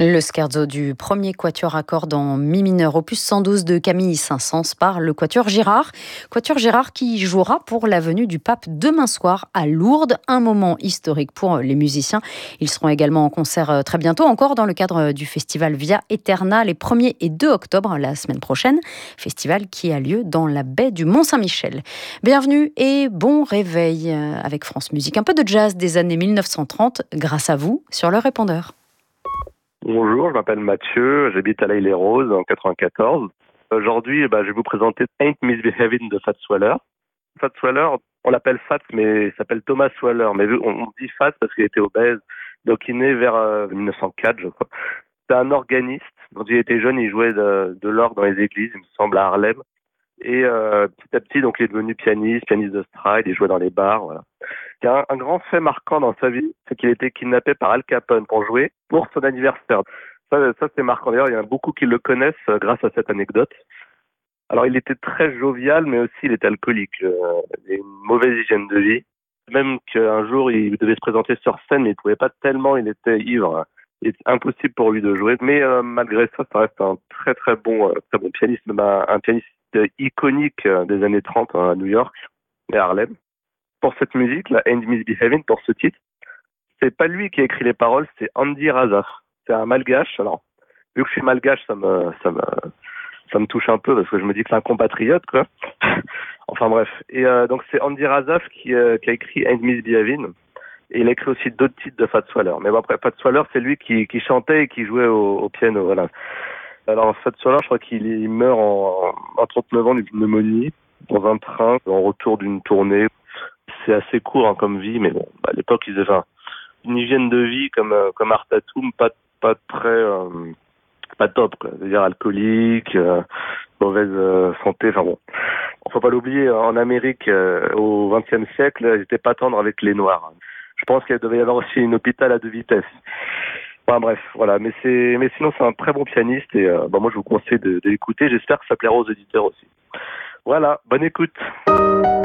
Le scherzo du premier quatuor à cordes en mi mineur, opus 112 de Camille Saint-Saëns par le quatuor Girard. Quatuor Girard qui jouera pour la venue du pape demain soir à Lourdes, un moment historique pour les musiciens. Ils seront également en concert très bientôt, encore dans le cadre du festival Via Eterna, les 1er et 2 octobre, la semaine prochaine. Festival qui a lieu dans la baie du Mont-Saint-Michel. Bienvenue et bon réveil avec France Musique. Un peu de jazz des années 1930 grâce à vous sur le répondeur. Bonjour, je m'appelle Mathieu, j'habite à l'Île-et-Roses en 94. Aujourd'hui, je vais vous présenter Ain't Misbehavin' de Fats Waller. Fats Waller, on l'appelle Fats, mais il s'appelle Thomas Waller. Mais on dit Fats parce qu'il était obèse. Donc il est né vers 1904, je crois. C'est un organiste. Quand il était jeune, il jouait de l'orgue dans les églises, il me semble, à Harlem. Et petit à petit, donc, il est devenu pianiste de stride, il jouait dans les bars, voilà. Il y a un grand fait marquant dans sa vie, c'est qu'il a été kidnappé par Al Capone pour jouer pour son anniversaire. Ça c'est marquant. D'ailleurs, il y en a beaucoup qui le connaissent grâce à cette anecdote. Alors, il était très jovial, mais aussi il était alcoolique. Il avait une mauvaise hygiène de vie. Même qu'un jour, il devait se présenter sur scène, mais il ne pouvait pas tellement, il était ivre. Il était impossible pour lui de jouer. Mais malgré ça, ça reste un très bon pianiste, même un pianiste iconique des années 30 à New York et à Harlem. Pour cette musique, la Ain't Misbehavin', pour ce titre, c'est pas lui qui a écrit les paroles, c'est Andy Razaf. C'est un malgache. Alors, vu que je suis malgache, ça me touche un peu parce que je me dis que c'est un compatriote, quoi. Enfin bref. Et donc c'est Andy Razaf qui a écrit Ain't Misbehavin'. Et il a écrit aussi d'autres titres de Fats Waller. Mais bon, après, Fats Waller, c'est lui qui chantait et qui jouait au piano, voilà. Alors, Fats Waller, je crois qu'il meurt à 39 ans d'une pneumonie dans un train en retour d'une tournée. C'est assez court comme vie, mais bon, à l'époque, ils avaient une hygiène de vie comme Art Tatum, pas très pas top, quoi. C'est-à-dire alcoolique, mauvaise santé, enfin bon. Faut pas l'oublier, en Amérique, au XXe siècle, ils étaient pas tendres avec les Noirs. Je pense qu'il devait y avoir aussi une hôpital à 2 vitesses. Enfin bref, voilà. Mais sinon, c'est un très bon pianiste et moi, je vous conseille de l'écouter. J'espère que ça plaira aux auditeurs aussi. Voilà, bonne écoute.